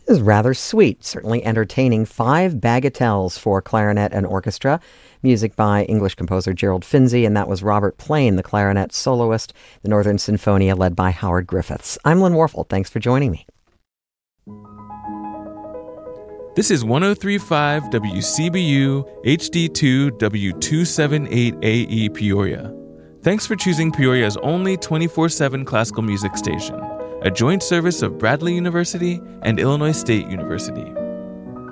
is rather sweet, certainly entertaining. 5 bagatelles for clarinet and orchestra. Music by English composer Gerald Finzi, and that was Robert Plain, the clarinet soloist, the Northern Sinfonia led by Howard Griffiths. I'm Lynn Warfel. Thanks for joining me. This is 103.5 WCBU HD2 W278AE Peoria. Thanks for choosing Peoria's only 24/7 classical music station, a joint service of Bradley University and Illinois State University.